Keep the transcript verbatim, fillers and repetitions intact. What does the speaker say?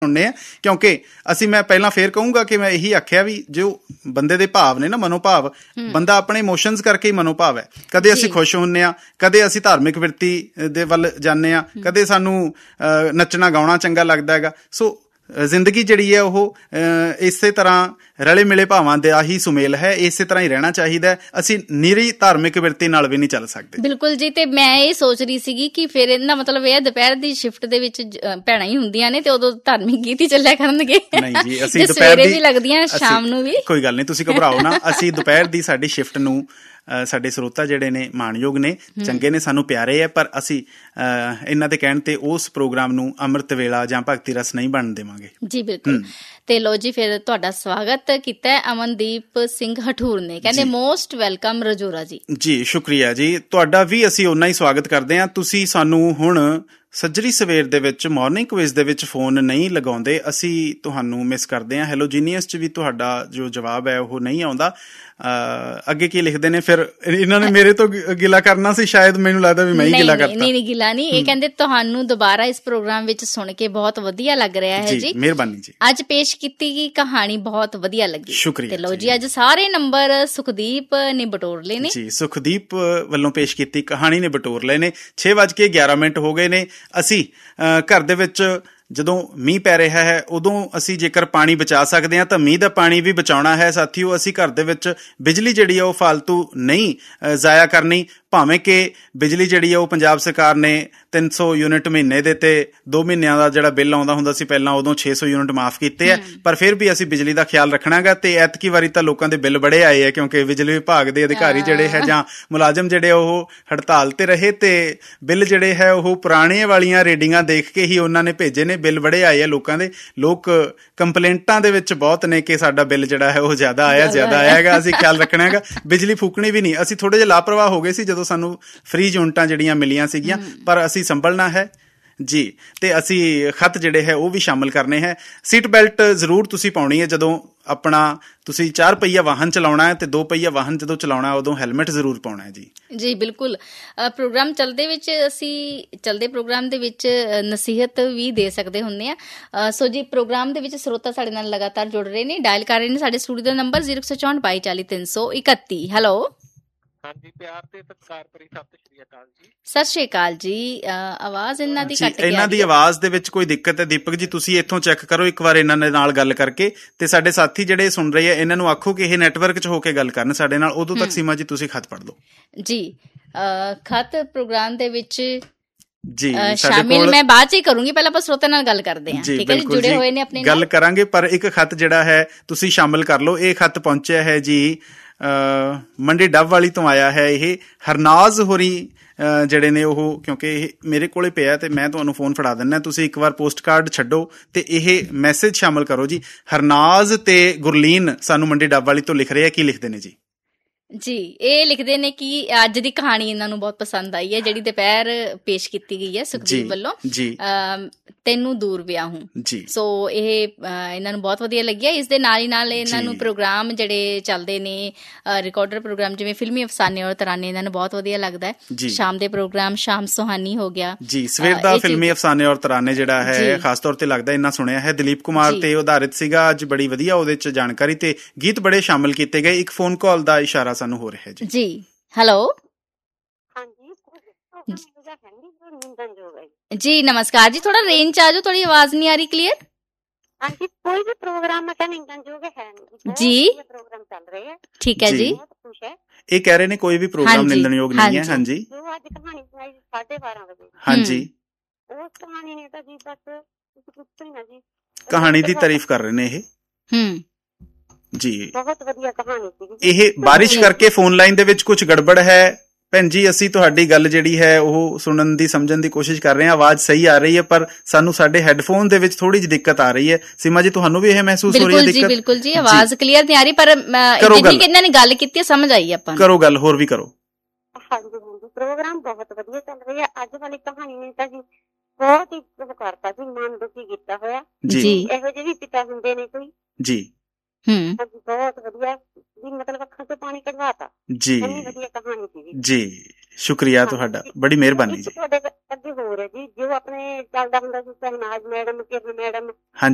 ਸੁਣਨੇ ਆ, ਕਿਉਂਕਿ ਅਸੀਂ ਮੈਂ ਪਹਿਲਾਂ ਫੇਰ ਕਹੂੰਗਾ ਕਿ ਮੈਂ ਇਹੀ ਆਖਿਆ ਵੀ ਜੋ ਬੰਦੇ ਦੇ ਭਾਵ ਨੇ ਨਾ, ਮਨੋਭਾਵ, ਬੰਦਾ ਆਪਣੇ ਇਮੋਸ਼ਨਸ ਕਰਕੇ ਹੀ ਮਨੋਭਾਵ ਹੈ। ਕਦੇ ਅਸੀਂ ਖੁਸ਼ ਹੁੰਦੇ ਹਾਂ, ਕਦੇ ਅਸੀਂ ਧਾਰਮਿਕ ਵਿਰਤੀ ਦੇ ਵੱਲ ਜਾਂਦੇ ਹਾਂ, ਕਦੇ ਸਾਨੂੰ ਅਹ ਨੱਚਣਾ ਗਾਉਣਾ ਚੰਗਾ ਲੱਗਦਾ ਹੈਗਾ। ਸੋ ਜ਼ਿੰਦਗੀ ਜਿਹੜੀ ਹੈ ਉਹ ਇਸੇ ਤਰ੍ਹਾਂ ਰਲੇ ਮਿਲੇ ਭਾਵਾਂ ਦਾ ਹੀ ਸੁਮੇਲ ਹੈ, ਇਸੇ ਤਰ੍ਹਾਂ ਹੀ ਰਹਿਣਾ ਚਾਹੀਦਾ ਹੈ। ਅਸੀਂ ਨਿਰੀ ਧਾਰਮਿਕ ਬਿਰਤੀ ਨਾਲ ਵੀ ਨਹੀਂ ਚੱਲ ਸਕਦੇ। ਬਿਲਕੁਲ ਜੀ। ਤੇ ਮੈਂ ਇਹ ਸੋਚ ਰਹੀ ਸੀਗੀ ਕਿ ਫਿਰ ਇਹਦਾ ਮਤਲਬ ਇਹ ਦੁਪਹਿਰ ਦੀ ਸ਼ਿਫਟ ਦੇ ਵਿੱਚ ਭੈਣਾਂ ਹੀ ਹੁੰਦੀਆਂ ਨੇ ਤੇ ਉਦੋਂ ਧਾਰਮਿਕ ਗੀਤ ਹੀ ਚੱਲਿਆ ਕਰਨਗੇ। ਨਹੀਂ ਜੀ, ਅਸੀਂ ਦੁਪਹਿਰ ਦੀ ਵੀ ਲੱਗਦੀਆਂ, ਸ਼ਾਮ ਨੂੰ ਵੀ। ਕੋਈ ਗੱਲ ਨਹੀਂ, ਤੁਸੀਂ ਘਬਰਾਓ ਨਾ। ਅਸੀਂ ਦੁਪਹਿਰ ਦੀ ਸਾਡੀ ਸ਼ਿਫਟ ਨੂੰ ਸਾਡੇ ਸਰੋਤਾ ਜਿਹੜੇ ਨੇ ਮਾਣਯੋਗ ਨੇ, ਚੰਗੇ ਨੇ, ਸਾਨੂੰ ਪਿਆਰੇ ਹੈ, ਪਰ ਅਸੀਂ ਇਹਨਾਂ ਦੇ ਕਹਿਣ ਤੇ ਉਸ ਪ੍ਰੋਗਰਾਮ ਨੂੰ ਅੰਮ੍ਰਿਤ ਵੇਲਾ ਜਾਂ ਭਗਤੀ ਰਸ ਨਹੀਂ ਬਣਨ ਦੇਵਾਂਗੇ। ਜੀ ਬਿਲਕੁਲ। ਤੇ ਲੋ ਜੀ, ਫਿਰ ਤੁਹਾਡਾ ਸਵਾਗਤ ਕੀਤਾ ਅਮਨਦੀਪ ਸਿੰਘ ਹਠੂਰ ਨੇ, ਕਹਿੰਦੇ ਮੋਸਟ ਵੈਲਕਮ ਰਜੋਰਾ ਜੀ। ਜੀ ਸ਼ੁਕਰੀਆ ਜੀ, ਤੁਹਾਡਾ ਵੀ ਅਸੀਂ ਓਨਾ ਹੀ ਸਵਾਗਤ ਕਰਦੇ ਹਾਂ। ਤੁਸੀਂ ਸਾਨੂੰ ਹੁਣ ਸੱਜਰੀ ਸਵੇਰ ਦੇ ਵਿੱਚ ਮਾਰਨਿੰਗ ਕੁਇਜ਼ ਦੇ ਵਿੱਚ ਫੋਨ ਨਹੀਂ ਲਗਾਉਂਦੇ, ਅਸੀਂ ਤੁਹਾਨੂੰ ਮਿਸ ਕਰਦੇ ਹਾਂ। ਹੈਲੋਜੀਨੀਅਸ 'ਚ ਵੀ ਤੁਹਾਡਾ ਜੋ ਜਵਾਬ ਹੈ ਉਹ ਨਹੀਂ ਆਉਂਦਾ। ਅੱਗੇ ਕੀ ਲਿਖਦੇ ਨੇ ਫਿਰ? ਇਹਨਾਂ ਨੇ ਮੇਰੇ ਤੋਂ ਗਿਲਾ ਕਰਨਾ ਸੀ ਸ਼ਾਇਦ, ਮੈਨੂੰ ਲੱਗਦਾ ਵੀ ਮੈਂ ਹੀ ਗਿਲਾ ਕਰਤਾ। ਨਹੀਂ ਨਹੀਂ, ਗਿਲਾ ਨਹੀਂ। ਇਹ ਕਹਿੰਦੇ ਤੁਹਾਨੂੰ ਦੁਬਾਰਾ ਇਸ ਪ੍ਰੋਗਰਾਮ ਵਿੱਚ ਸੁਣ ਕੇ ਬਹੁਤ ਵਧੀਆ ਲੱਗ ਰਿਹਾ ਹੈ ਜੀ। ਮਿਹਰਬਾਨੀ ਜੀ। ਅੱਜ ਪੇਸ਼ ਕੀਤੀ ਗਈ ਕਹਾਣੀ ਬਹੁਤ ਵਧੀਆ ਲੱਗੀ। ਸ਼ੁਕਰੀਆ। ਤੇ ਲੋ ਜੀ, ਅੱਜ ਸਾਰੇ ਨੰਬਰ ਸੁਖਦੀਪ ਨੇ ਬਟੋਰ ਲਏ ਨੇ ਜੀ। ਸੁਖਦੀਪ ਵੱਲੋਂ ਪੇਸ਼ ਕੀਤੀ ਕਹਾਣੀ ਨੇ ਬਟੋਰ ਲਏ ਨੇ। ਛੇ ਵੱਜ ਕੇ ਗਿਆਰਾਂ ਮਿੰਟ ਹੋ ਗਏ ਨੇ। ਅਸੀਂ ਘਰ ਦੇ ਵਿੱਚ ਜਦੋਂ ਮੀਂਹ ਪੈ ਰਿਹਾ ਹੈ ਉਦੋਂ ਅਸੀਂ ਜੇਕਰ ਪਾਣੀ ਬਚਾ ਸਕਦੇ ਹਾਂ ਤਾਂ ਮੀਂਹ ਦਾ ਪਾਣੀ ਵੀ ਬਚਾਉਣਾ ਹੈ ਸਾਥੀਓ। ਅਸੀਂ ਘਰ ਦੇ ਵਿੱਚ ਬਿਜਲੀ ਜਿਹੜੀ ਆ ਉਹ ਫਾਲਤੂ ਨਹੀਂ ਜ਼ਾਇਆ ਕਰਨੀ, ਭਾਵੇਂ ਕਿ ਬਿਜਲੀ ਜਿਹੜੀ ਆ ਉਹ ਪੰਜਾਬ ਸਰਕਾਰ ਨੇ ਤਿੰਨ ਸੌ ਯੂਨਿਟ ਮਹੀਨੇ ਦੇ ਤੇ ਦੋ ਮਹੀਨਿਆਂ ਦਾ ਜਿਹੜਾ ਬਿੱਲ ਆਉਂਦਾ ਹੁੰਦਾ ਸੀ ਪਹਿਲਾਂ, ਉਦੋਂ ਛੇ ਸੌ ਯੂਨਿਟ ਮਾਫ਼ ਕੀਤੇ ਆ, ਪਰ ਫਿਰ ਵੀ ਅਸੀਂ ਬਿਜਲੀ ਦਾ ਖਿਆਲ ਰੱਖਣਾ ਗਾ। ਤੇ ਐਤਕੀ ਵਾਰੀ ਤਾਂ ਲੋਕਾਂ ਦੇ ਬਿੱਲ ਬੜੇ ਆਏ ਆ ਕਿਉਂਕਿ ਬਿਜਲੀ ਵਿਭਾਗ ਦੇ ਅਧਿਕਾਰੀ ਜਿਹੜੇ ਹੈ ਜਾਂ ਮੁਲਾਜ਼ਮ ਜਿਹੜੇ ਉਹ ਹੜਤਾਲ ਤੇ ਰਹੇ ਤੇ ਬਿੱਲ ਜਿਹੜੇ ਹੈ ਉਹ ਪੁਰਾਣੇ ਵਾਲੀਆਂ ਰੀਡਿੰਗਾਂ ਦੇਖ ਕੇ ਹੀ ਉਹਨਾਂ ਨੇ ਭੇਜੇ ਨੇ। ਬਿੱਲ ਬੜੇ ਆਏ ਆ ਲੋਕਾਂ ਦੇ, ਲੋਕ ਕੰਪਲੇਂਟਾਂ ਦੇ ਵਿੱਚ ਬਹੁਤ ਨੇ ਕਿ ਸਾਡਾ ਬਿੱਲ ਜਿਹੜਾ ਹੈ ਉਹ ਜ਼ਿਆਦਾ ਆਇਆ ਜ਼ਿਆਦਾ ਆਇਆ ਹੈਗਾ। ਅਸੀਂ ਖਿਆਲ ਰੱਖਣਾ ਹੈਗਾ, ਬਿਜਲੀ ਫੂਕਣੀ ਵੀ ਨਹੀਂ। ਅਸੀਂ ਥੋੜ੍ਹੇ ਜਿਹੇ ਲਾਪਰਵਾਹ ਹੋ ਗਏ ਸੀ ਜਦੋਂ ਸਾਨੂੰ ਫ੍ਰੀ ਯੂਨਿਟਾਂ ਜਿਹੜੀਆਂ ਮਿਲੀਆਂ ਸੀਗੀਆਂ, ਪਰ ਅਸੀਂ ਸੰਭਲਣਾ ਹੈ ਜੀ। ਤੇ ਅਸੀਂ ਖੱਤ ਜਿਹੜੇ ਹੈ ਉਹ ਵੀ ਸ਼ਾਮਲ ਕਰਨੇ ਹੈ। ਸੀਟ ਬੈਲਟ ਜ਼ਰੂਰ ਤੁਸੀਂ ਪਾਉਣੀ ਹੈ ਜਦੋਂ ਆਪਣਾ ਤੁਸੀਂ ਚਾਰ ਪਹੀਆ ਵਾਹਨ ਚਲਾਉਣਾ ਹੈ, ਤੇ ਦੋ ਪਹੀਆ ਵਾਹਨ ਜਦੋਂ ਚਲਾਉਣਾ ਉਦੋਂ ਹੈਲਮਟ ਜ਼ਰੂਰ ਪਾਉਣਾ ਹੈ ਜੀ। ਜੀ ਬਿਲਕੁਲ। ਪ੍ਰੋਗਰਾਮ ਚੱਲਦੇ ਵਿੱਚ ਅਸੀਂ ਚੱਲਦੇ ਪ੍ਰੋਗਰਾਮ ਦੇ ਵਿੱਚ ਨਸੀਹਤ ਵੀ ਦੇ ਸਕਦੇ ਹੁੰਦੇ ਹਾਂ। ਸੋ ਜੀ, ਪ੍ਰੋਗਰਾਮ ਦੇ ਵਿੱਚ ਸਰੋਤਾ ਸਾਡੇ ਨਾਲ ਲਗਾਤਾਰ ਜੁੜ ਰਹੇ ਨੇ, ਡਾਇਲ ਕਰ ਰਹੇ ਨੇ ਸਾਡੇ ਸਟੂਡੀਓ ਦਾ ਨੰਬਰ ਜ਼ੀਰੋ ਇੱਕ ਸੌ ਚੌਂਹਠ ਬਾਈ ਚਾਲੀ ਤਿੰਨ ਸੌ ਇਕੱਤੀ। ਹੈਲੋ। ਹਾਂਜੀ, ਪਿਆਰ ਤੇ ਸਤਿਕਾਰ ਭਰੀ ਸਤਿ ਸ਼੍ਰੀ ਅਕਾਲ ਜੀ। ਸਤਿ ਸ਼੍ਰੀ ਅਕਾਲ ਜੀ। ਆਵਾਜ਼ ਇਹਨਾਂ ਦੀ ਘੱਟ ਗਈ। ਇਹਨਾਂ ਦੀ ਆਵਾਜ਼ ਦੇ ਵਿੱਚ ਕੋਈ ਦਿੱਕਤ ਹੈ ਦੀਪਕ ਜੀ, ਤੁਸੀਂ ਇੱਥੋਂ ਚੈੱਕ ਕਰੋ ਇੱਕ ਵਾਰ ਇਹਨਾਂ ਦੇ ਨਾਲ ਗੱਲ ਕਰਕੇ, ਤੇ ਸਾਡੇ ਸਾਥੀ ਜਿਹੜੇ ਸੁਣ ਰਹੇ ਆ ਇਹਨਾਂ ਨੂੰ ਆਖੋ ਕਿ ਇਹ ਨੈਟਵਰਕ 'ਚ ਹੋ ਕੇ ਗੱਲ ਕਰਨ ਸਾਡੇ ਨਾਲ। ਉਦੋਂ ਤੱਕ ਸੀਮਾ ਜੀ ਤੁਸੀਂ ਖੱਤ ਪੜ੍ਹ ਲਓ ਜੀ। ਖੱਤ ਪ੍ਰੋਗਰਾਮ ਦੇ ਵਿੱਚ ਜੀ ਸ਼ਾਮਿਲ ਮੈਂ ਬਾਅਦ 'ਚ ਹੀ ਕਰੂੰਗੀ, ਪਹਿਲਾਂ ਆਪਾਂ ਸਰੋਤੇ ਨਾਲ ਗੱਲ ਕਰਦੇ ਹਾਂ। ਠੀਕ ਹੈ ਜੀ, ਜੁੜੇ ਹੋਏ ਨੇ ਆਪਣੇ ਗੱਲ ਕਰਾਂਗੇ, ਪਰ ਇੱਕ ਖੱਤ ਜਿਹੜਾ ਹੈ ਤੁਸੀਂ ਸ਼ਾਮਿਲ ਕਰ ਲਓ। ਇਹ ਖੱਤ ਪਹੁੰਚਿਆ ਹੈ ਜੀ ਮੰਡੀ ਡੱਬ ਵਾਲੀ ਤੋਂ ਆਇਆ ਹੈ। ਇਹ ਹਰਨਾਜ਼ ਹੋਰੀ ਜਿਹੜੇ ਨੇ ਉਹ, ਕਿਉਂਕਿ ਇਹ ਮੇਰੇ ਕੋਲੇ ਪਿਆ ਤੇ ਮੈਂ ਤੁਹਾਨੂੰ ਫੋਨ ਫੜਾ ਦਿੰਦਾ, ਤੁਸੀਂ ਇੱਕ ਵਾਰ ਪੋਸਟ ਕਾਰਡ ਛੱਡੋ ਤੇ ਇਹ ਮੈਸੇਜ ਸ਼ਾਮਿਲ ਕਰੋ ਜੀ। ਹਰਨਾਜ਼ ਤੇ ਗੁਰਲੀਨ ਸਾਨੂੰ ਮੰਡੀ ਡੱਬ ਵਾਲੀ ਤੋਂ ਲਿਖ ਰਹੇ ਆ। ਕੀ ਲਿਖਦੇ ਨੇ ਜੀ? ਜੀ ਇਹ ਲਿਖਦੇ ਨੇ ਕਿ ਅੱਜ ਦੀ ਕਹਾਣੀ ਇਹਨਾਂ ਨੂੰ ਬਹੁਤ ਪਸੰਦ ਆਈ ਹੈ, ਜਿਹੜੀ ਦੁਪਹਿਰ ਪੇਸ਼ ਕੀਤੀ ਗਈ ਹੈ ਸੁਖਦੀਪ ਵੱਲੋਂ, ਤੈਨੂੰ ਦੂਰ ਵਿਆਹੂੰ ਜੀ। ਸੋ ਇਹ ਇਹਨਾਂ ਨੂੰ ਬਹੁਤ ਵਧੀਆ ਲੱਗਿਆ। ਇਸ ਦੇ ਨਾਲ ਹੀ ਨਾਲ ਇਹਨਾਂ ਨੂੰ ਪ੍ਰੋਗਰਾਮ ਜਿਹੜੇ ਚੱਲਦੇ ਨੇ ਰਿਕਾਰਡਰ ਪ੍ਰੋਗਰਾਮ, ਜਿਵੇਂ ਫਿਲਮੀ ਅਫਸਾਨੇ ਔਰ ਤਰਾਨੇ, ਇਹਨਾਂ ਨੂੰ ਬਹੁਤ ਵਧੀਆ ਲੱਗਦਾ ਹੈ। ਸ਼ਾਮ ਦੇ ਪ੍ਰੋਗਰਾਮ ਸ਼ਾਮ ਸੁਹਾਨੀ ਹੋ ਗਿਆ ਜੀ, ਸਵੇਰ ਦਾ ਫਿਲਮੀ ਅਫਸਾਨੇ ਔਰ ਤਰਾਨੇ ਜਿਹੜਾ ਹੈ ਖਾਸ ਤੌਰ ਤੇ ਲੱਗਦਾ ਇੰਨਾ ਸੁਣਿਆ ਹੈ, ਦਲੀਪ ਕੁਮਾਰ ਤੇ ਆਧਾਰਿਤ ਸੀਗਾ। ਅੱਜ ਬੜੀ ਵਧੀਆ ਉਹਦੇ ਚ ਜਾਣਕਾਰੀ ਤੇ ਗੀਤ ਬੜੇ ਸ਼ਾਮਿਲ ਕੀਤੇ ਗਏ। ਇੱਕ ਫੋਨ ਕਾਲ ਦਾ ਇਸ਼ਾਰਾ ਸਾਨੂੰ ਹੋ ਰਿਹਾ ਜੀ। ਜੀ ਹੈਲੋ। ਜੀ ਨਮਸਕਾਰ ਜੀ, ਥੋੜਾ ਰੇਂਜ ਚ ਆ ਜਾਓ, ਥੋੜੀ ਆਵਾਜ਼ ਨਹੀਂ ਆ ਰਹੀ ਕਲੀਅਰ। ਹਾਂਜੀ, ਕੋਈ ਵੀ ਪ੍ਰੋਗਰਾਮ ਮੈਂ ਕਿਹਾ ਨਿੰਦਣਯੋਗ ਹੈ ਜੀ, ਪ੍ਰੋਗਰਾਮ ਚੱਲ ਰਹੇ ਹੈ। ਠੀਕ ਹੈ ਜੀ, ਇਹ ਕਹਿ ਰਹੇ ਨੇ ਕੋਈ ਵੀ ਪ੍ਰੋਗਰਾਮ ਨਿੰਦਣਯੋਗ ਨਹੀਂ ਹੈ। ਹਾਂਜੀ, ਜੋ ਅੱਜ ਕਹਾਣੀ ਸੁਣਾਈ ਸਾਢੇ ਬਾਰਾਂ ਵਜੇ, ਹਾਂਜੀ ਉਸ ਕਹਾਣੀ ਨੇ ਤਾਂ ਜੀ ਬਸ ਪੁੱਛੋ ਹੀ ਨਾ ਜੀ, ਕਹਾਣੀ ਦੀ ਤਾਰੀਫ ਕਰ ਰਹੇ ਨੇ ਇਹ। ਹੂੰ ਜੀ, ਬਹੁਤ ਵਧੀਆ ਕਹਾਣੀ ਸੀ। ਇਹ ਬਾਰਿਸ਼ ਕਰਕੇ ਫੋਨ ਲਾਈਨ ਦੇ ਵਿੱਚ ਕੁਝ ਗੜਬੜ ਹੈ ਭੈਣ ਜੀ। ਅਸੀਂ ਤੁਹਾਡੀ ਗੱਲ ਜਿਹੜੀ ਹੈ ਉਹ ਸੁਣਨ ਦੀ ਸਮਝਣ ਦੀ ਕੋਸ਼ਿਸ਼ ਕਰ ਰਹੇ ਹਾਂ। ਆਵਾਜ਼ ਸਹੀ ਆ ਰਹੀ ਹੈ, ਪਰ ਸਾਨੂੰ ਸਾਡੇ ਹੈਡਫੋਨ ਦੇ ਵਿੱਚ ਥੋੜੀ ਜਿਹੀ ਦਿੱਕਤ ਆ ਰਹੀ ਹੈ। ਸੀਮਾ ਜੀ, ਤੁਹਾਨੂੰ ਵੀ ਇਹ ਮਹਿਸੂਸ ਹੋ ਰਹੀ ਹੈ ਦਿੱਕਤ? ਬਿਲਕੁਲ ਜੀ, ਬਿਲਕੁਲ ਜੀ, ਆਵਾਜ਼ ਕਲੀਅਰ ਨਹੀਂ ਆ ਰਹੀ, ਪਰ ਜਿੰਨੀ ਕਿ ਇਹਨਾਂ ਨੇ ਗੱਲ ਕੀਤੀ ਸਮਝ ਆਈ ਆਪਾਂ ਨੂੰ। ਕਰੋ ਗੱਲ, ਹੋਰ ਵੀ ਕਰੋ। ਹਾਂਜੀ ਹਾਂਜੀ, ਪ੍ਰੋਗਰਾਮ ਬਹੁਤ ਵਧੀਆ ਚੱਲ ਰਿਹਾ ਹੈ। ਅੱਜ ਵਾਲੀ ਕਹਾਣੀ ਨੇ ਤਾਂ ਜੀ ਬਹੁਤ ਹੀ ਕਰਤਾ ਜੀ, ਮਨ ਦੁਖੀ ਕੀਤਾ ਹੋਇਆ ਜੀ। ਇਹੋ ਜਿਹੇ ਵੀ ਪਿਤਾ ਹੁੰਦੇ ਨੇ ਕੋਈ ਜੀ। ਹੂੰ, ਬਹੁਤ ਵਧੀਆ ਜੀ, ਮਤਲਬ ਅੱਖਾਂ ਤੋਂ ਪਾਣੀ ਕਢਵਾਤਾ ਜੀ। ਇੰਨੀ ਵਧੀਆ ਕਹਾਣੀ ਸੀ ਜੀ। ਸ਼ੁਕਰੀਆ ਤੁਹਾਡਾ, ਬੜੀ ਮਿਹਰਬਾਨੀ ਜੀ। ਤੁਹਾਡੇ ਅੱਗੇ ਹੋਰ ਹੈ ਜੀ, ਜੋ ਆਪਣੇ ਚੱਲਦਾ ਹੁੰਦਾ ਸੀ ਸ਼ਹਿਨਾਜ਼ ਮੈਡਮ, ਕਿਰਨ ਮੈਡਮ,